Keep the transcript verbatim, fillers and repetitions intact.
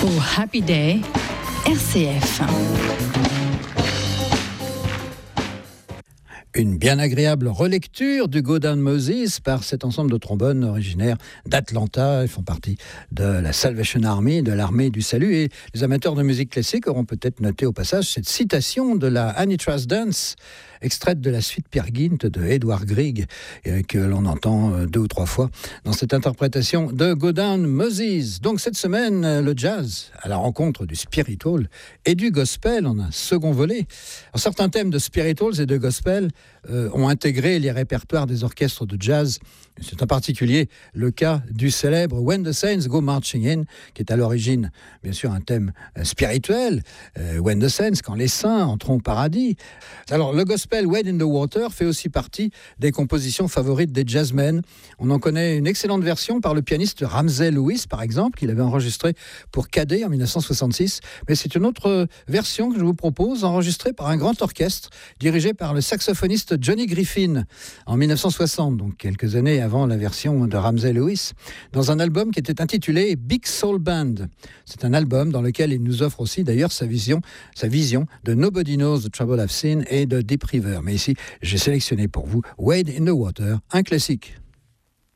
Pour Happy Day, R C F. Une bien agréable relecture du Go Down Moses par cet ensemble de trombones originaires d'Atlanta. Ils font partie de la Salvation Army, de l'armée du salut. Et les amateurs de musique classique auront peut-être noté au passage cette citation de la Annie Trust Dance, extraite de la suite Peer Gynt de Edward Grieg, que l'on entend deux ou trois fois dans cette interprétation de Go Down Moses. Donc cette semaine, le jazz à la rencontre du spiritual et du gospel en un second volet. Alors, certains thèmes de spirituals et de gospel euh, ont intégré les répertoires des orchestres de jazz. C'est en particulier le cas du célèbre When the Saints Go Marching In, qui est à l'origine, bien sûr, un thème euh, spirituel. Euh, When the Saints, quand les saints entreront au paradis. Alors, le gospel Wade in the Water fait aussi partie des compositions favorites des jazzmen. On en connaît une excellente version par le pianiste Ramsey Lewis, par exemple, qu'il avait enregistré pour Cadet en dix-neuf cent soixante-six. Mais c'est une autre version que je vous propose, enregistrée par un grand orchestre, dirigé par le saxophoniste Johnny Griffin en dix-neuf cent soixante, donc quelques années avant la version de Ramsey Lewis, dans un album qui était intitulé Big Soul Band. C'est un album dans lequel il nous offre aussi d'ailleurs sa vision, sa vision de Nobody Knows the Trouble I've Seen et de Deep River. Mais ici, j'ai sélectionné pour vous Wade in the Water, un classique.